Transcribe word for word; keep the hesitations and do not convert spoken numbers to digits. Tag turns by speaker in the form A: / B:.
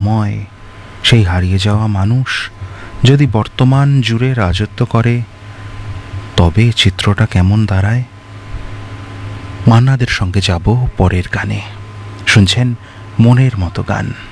A: সময়, সেই হারিয়ে যাওয়া মানুষ যদি বর্তমান জুড়ে রাজত্ব করে, তবে চিত্রটা কেমন দাঁড়ায়? মান্নাদের সঙ্গে যাব পরের গানে। শুনছেন মনের মতো গান।